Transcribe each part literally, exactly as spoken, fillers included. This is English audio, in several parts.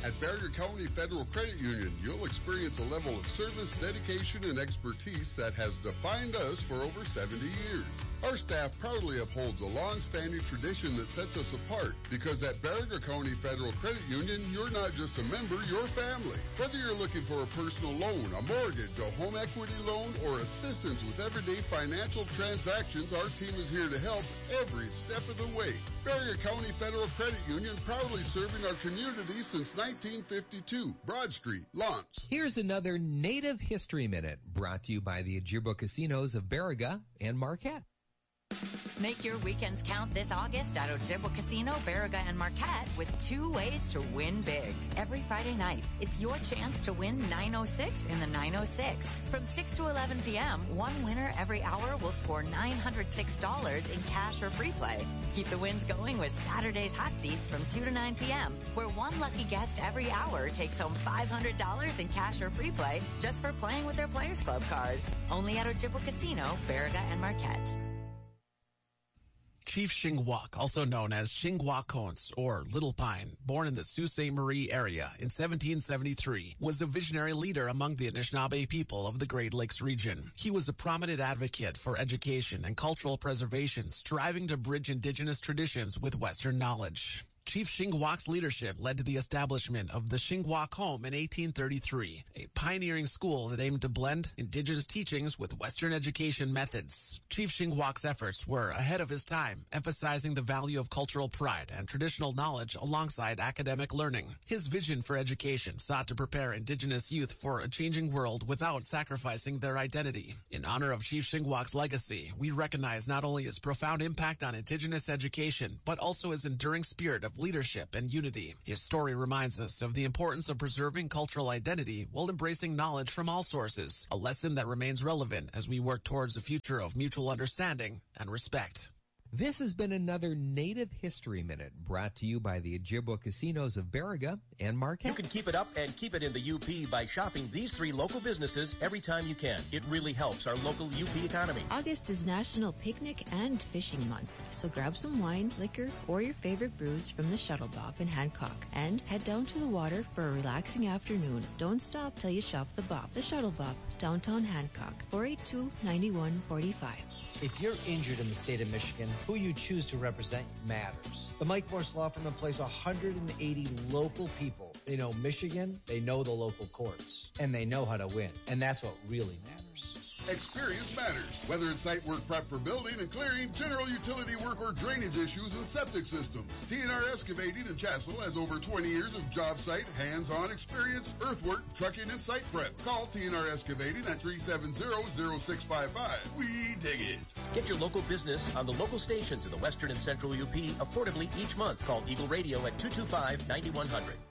At Barrier County Federal Credit Union, you'll experience a level of service, dedication, and expertise that has defined us for over seventy years. Our staff proudly upholds a long-standing tradition that sets us apart because at Barrier County Federal Credit Union, you're not just a member, you're family. Whether you're looking for a personal loan, a mortgage, a home equity loan, or assistance with everyday financial transactions, our team is here to help every step of the way. Barrier County Federal Credit Union, proudly serving our community since nineteen fifty-two. Broad Street, Lawrence. Here's another Native History Minute brought to you by the Ojibwa Casinos of Baraga and Marquette. Make your weekends count this August at Ojibwa Casino, Baraga, and Marquette with two ways to win big. Every Friday night, it's your chance to win nine oh six in the nine oh six. From six to eleven p.m., one winner every hour will score nine hundred six dollars in cash or free play. Keep the wins going with Saturday's Hot Seats from two to nine p.m., where one lucky guest every hour takes home five hundred dollars in cash or free play just for playing with their Players Club card. Only at Ojibwa Casino, Baraga, and Marquette. Chief Shingwauk, also known as Shingwaukons or Little Pine, born in the Sault Ste. Marie area in seventeen seventy-three, was a visionary leader among the Anishinaabe people of the Great Lakes region. He was a prominent advocate for education and cultural preservation, striving to bridge Indigenous traditions with Western knowledge. Chief Shingwauk's leadership led to the establishment of the Shingwauk Home in eighteen thirty-three, a pioneering school that aimed to blend Indigenous teachings with Western education methods. Chief Shingwauk's efforts were ahead of his time, emphasizing the value of cultural pride and traditional knowledge alongside academic learning. His vision for education sought to prepare Indigenous youth for a changing world without sacrificing their identity. In honor of Chief Shingwauk's legacy, we recognize not only his profound impact on Indigenous education, but also his enduring spirit of leadership and unity. His story reminds us of the importance of preserving cultural identity while embracing knowledge from all sources, a lesson that remains relevant as we work towards a future of mutual understanding and respect. This has been another Native History Minute brought to you by the Ojibwa Casinos of Baraga and Marquette. You can keep it up and keep it in the U P by shopping these three local businesses every time you can. It really helps our local U P economy. August is National Picnic and Fishing Month, so grab some wine, liquor, or your favorite brews from the Shuttle Bop in Hancock and head down to the water for a relaxing afternoon. Don't stop till you shop the Bop. The Shuttle Bop, downtown Hancock, four eight two, nine one four five. If you're injured in the state of Michigan, who you choose to represent matters. The Mike Morse Law Firm employs one hundred eighty local people. They know Michigan, they know the local courts, and they know how to win. And that's what really matters. Experience matters. Whether it's site work prep for building and clearing, general utility work, or drainage issues and septic systems, T and R Excavating in Chassell has over twenty years of job site, hands-on experience, earthwork, trucking, and site prep. Call T and R Excavating at three seven zero, zero six five five. We dig it. Get your local business on the local stations in the Western and Central U P affordably each month. Call Eagle Radio at two two five, nine one zero zero.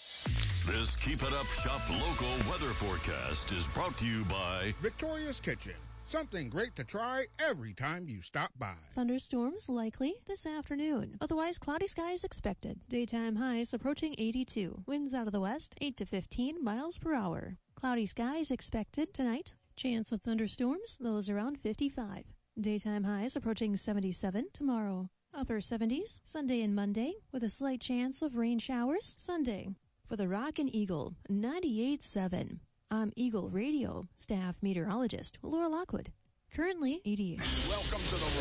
This Keep It Up Shop local weather forecast is brought to you by Victoria's Kitchen. Something great to try every time you stop by. Thunderstorms likely this afternoon. Otherwise, cloudy skies expected. Daytime highs approaching eighty-two. Winds out of the west, eight to fifteen miles per hour. Cloudy skies expected tonight. Chance of thunderstorms, those around fifty-five. Daytime highs approaching seventy-seven tomorrow. Upper seventies Sunday and Monday with a slight chance of rain showers Sunday. For the Rockin' Eagle ninety-eight point seven. I'm Eagle Radio staff meteorologist Laura Lockwood. Currently eighty-eight. Welcome to the